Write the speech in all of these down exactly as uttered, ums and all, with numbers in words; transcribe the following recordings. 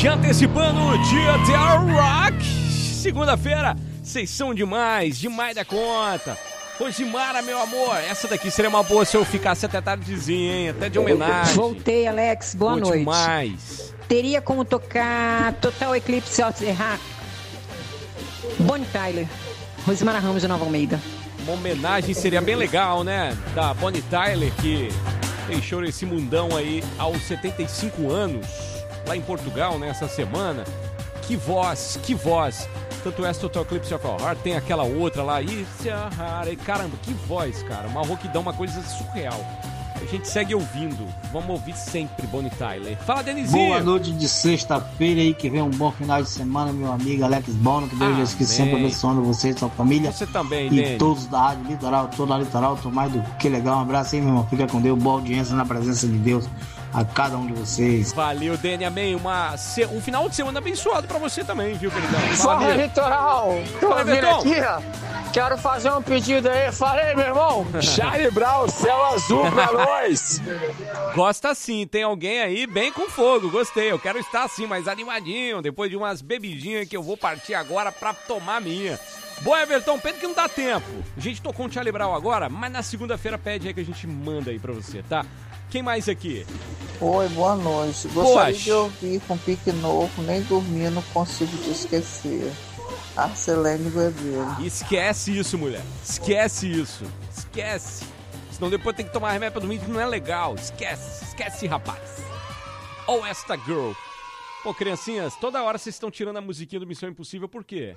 Já antecipando o dia The Rock, segunda-feira, vocês são demais, demais da conta. Rosimara, meu amor, essa daqui seria uma boa se eu ficasse até tardezinha, hein? Até de homenagem. Voltei, Alex, boa Boa noite. Demais. Teria como tocar Total Eclipse of the Heart, Bonnie Tyler, Rosimara Ramos de Nova Almeida. Uma homenagem seria bem legal, né? Da Bonnie Tyler, que deixou esse mundão aí aos setenta e cinco anos, lá em Portugal, nessa semana. Que voz, que voz. Tanto essa Total Eclipse of the Heart, tem aquela outra lá. E caramba, que voz, cara. Uma rouquidão, uma coisa surreal. A gente segue ouvindo. Vamos ouvir sempre Bonnie Tyler. Fala, Denizinho. Boa noite de sexta-feira aí, que vem um bom final de semana, meu amigo Alex Bono. Que Deus Deus que sempre abençoando você e sua família. Você também, E Denis. todos da Rádio Litoral, toda a Litoral. Tô mais do que legal. Um abraço aí, meu irmão. Fica com Deus. Boa audiência na presença de Deus a cada um de vocês. Valeu, Deni, amém. Uma, um final de semana abençoado pra você também, viu, queridão? Fala, Litoral! Tô Fala, vindo Bertão. aqui, ó. Quero fazer um pedido aí. Falei, meu irmão. Charlie Brown, céu azul pra nós. Gosta sim, tem alguém aí bem com fogo, gostei. Eu quero estar assim, mais animadinho, depois de umas bebidinhas que eu vou partir agora pra tomar a minha. Boa, Everton, pede que não dá tempo. A gente tocou um Charlie Brown agora, mas na segunda-feira pede aí que a gente manda aí pra você, tá? Quem mais aqui? Oi, boa noite. Gostaria Poxa. de ouvir com Pique Novo, nem dormir, não consigo te esquecer. Arcelene Guerreiro. Esquece isso, mulher. Esquece isso. Esquece. Senão depois tem que tomar remédio pra dormir, que não é legal. Esquece. Esquece, rapaz. Ou esta girl. Pô, criancinhas, toda hora vocês estão tirando a musiquinha do Missão Impossível, por quê?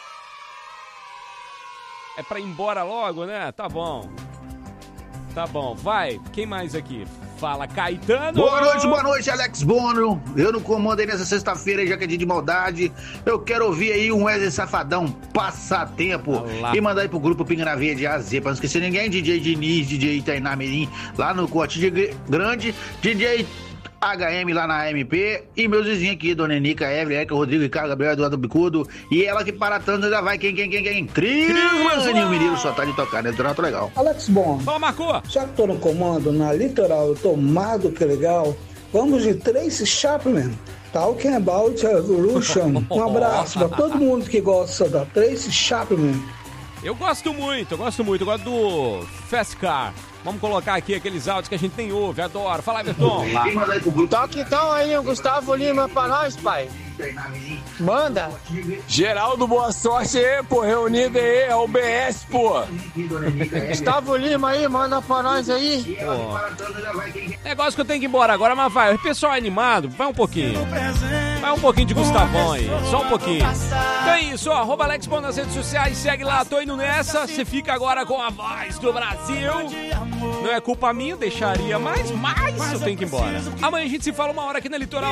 É pra ir embora logo, né? Tá bom. Tá bom, vai. Quem mais aqui? Fala, Caetano! Boa noite, boa noite, Alex Bono. Eu não comando aí nessa sexta-feira, já que é dia de maldade. Eu quero ouvir aí um Wesley Safadão, Passatempo. Olá. E mandar aí pro grupo Pinga na Veia de A a Z, pra não esquecer ninguém. D J Diniz, D J Tainá Mirim, lá no Corte de Grande. D J H M lá na A M P. E meus vizinhos aqui, Dona Enica, Evelyn, Erika, Rodrigo, Ricardo, Gabriel, Eduardo Bicudo. E ela que para tanto ainda vai. Quem, quem, quem, quem? Cris, o menino só tá de tocar, né? Tá legal. Alex Bom, Fala, Marco! já que tô no comando na Litoral, eu tô mais do que legal. Vamos de Tracy Chapman, Talking About Evolution. Um abraço pra todo mundo que gosta da Tracy Chapman. Eu gosto muito, eu gosto muito. Eu gosto do Fast Car. Vamos colocar aqui aqueles áudios que a gente nem ouve, adoro. Fala, Everton! Toque então aí o Gustavo Lima pra nós, pai. Manda. Geraldo, boa sorte aí, pô. Reunido aí, é o B S, pô. Gustavo Lima aí, manda pra nós aí. Negócio que eu tenho que ir embora agora, mas vai. O pessoal é animado, vai um pouquinho. Vai um pouquinho de Gustavão aí, só um pouquinho. Então é isso, ó. Arroba Alex Bom nas redes sociais, segue lá, tô indo nessa. Você fica agora com a voz do Brasil. Não é culpa minha, deixaria mais, mas eu tenho que ir embora. Amanhã a gente se fala uma hora aqui na Litoral.